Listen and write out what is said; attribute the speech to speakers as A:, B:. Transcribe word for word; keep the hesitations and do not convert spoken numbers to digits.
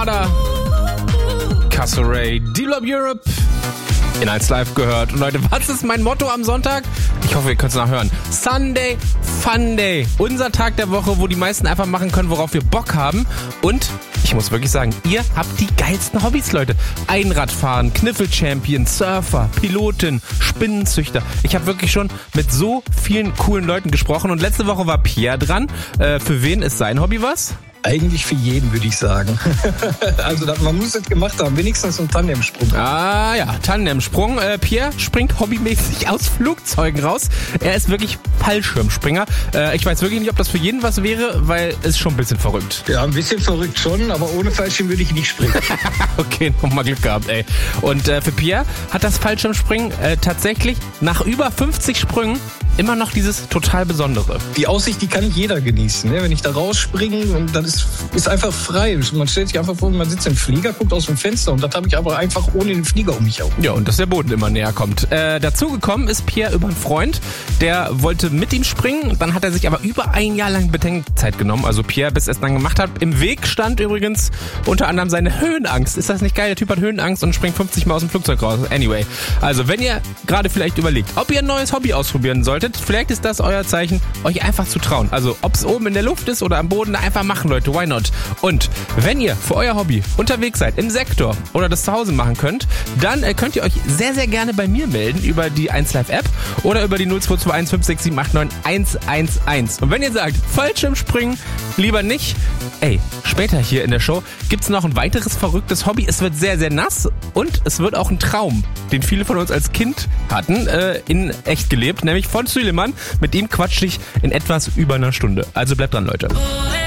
A: Armada, Castle Ray, D-Love Europe in eins Live gehört. Und Leute, was ist mein Motto am Sonntag? Ich hoffe, ihr könnt es nachhören. Sunday Fun Day. Unser Tag der Woche, wo die meisten einfach machen können, worauf wir Bock haben. Und ich muss wirklich sagen, ihr habt die geilsten Hobbys, Leute. Einradfahren, Kniffel-Champion, Surfer, Pilotin, Spinnenzüchter. Ich habe wirklich schon mit so vielen coolen Leuten gesprochen. Und letzte Woche war Pierre dran. Äh, für wen ist sein Hobby was?
B: Eigentlich für jeden, würde ich sagen. Also man muss es gemacht haben, wenigstens einen Tandemsprung.
A: Ah ja, Tandemsprung. Äh, Pierre springt hobbymäßig aus Flugzeugen raus. Er ist wirklich Fallschirmspringer. Äh, ich weiß wirklich nicht, ob das für jeden was wäre, weil es schon ein bisschen verrückt.
B: Ja, ein bisschen verrückt schon, aber ohne Fallschirm würde ich nicht springen.
A: Okay, nochmal Glück gehabt, ey. Und äh, für Pierre hat das Fallschirmspringen äh, tatsächlich nach über fünfzig Sprüngen immer noch dieses total Besondere.
B: Die Aussicht, die kann nicht jeder genießen. Ne? Wenn ich da rausspringe, und dann ist, ist einfach frei. Man stellt sich einfach vor, man sitzt im Flieger, guckt aus dem Fenster und das habe ich aber einfach ohne den Flieger um mich herum.
A: Ja, und dass der Boden immer näher kommt. Äh, dazu gekommen ist Pierre über einen Freund, der wollte mit ihm springen. Dann hat er sich aber über ein Jahr lang Bedenkzeit genommen. Also Pierre, bis er es dann gemacht hat. Im Weg stand übrigens unter anderem seine Höhenangst. Ist das nicht geil? Der Typ hat Höhenangst und springt fünfzig Mal aus dem Flugzeug raus. Anyway, also wenn ihr gerade vielleicht überlegt, ob ihr ein neues Hobby ausprobieren solltet, vielleicht ist das euer Zeichen, euch einfach zu trauen. Also ob es oben in der Luft ist oder am Boden, einfach machen, Leute. Why not? Und wenn ihr für euer Hobby unterwegs seid, im Sektor oder das zu Hause machen könnt, dann äh, könnt ihr euch sehr, sehr gerne bei mir melden über die eins Live App oder über die null zwei zwei eins fünf sechs sieben acht neun eins eins eins. Und wenn ihr sagt, Fallschirmspringen lieber nicht, ey, später hier in der Show gibt's noch ein weiteres verrücktes Hobby. Es wird sehr, sehr nass und es wird auch ein Traum, den viele von uns als Kind hatten, äh, in echt gelebt, nämlich von Süleyman. Mit ihm quatsche ich in etwas über einer Stunde. Also bleibt dran, Leute.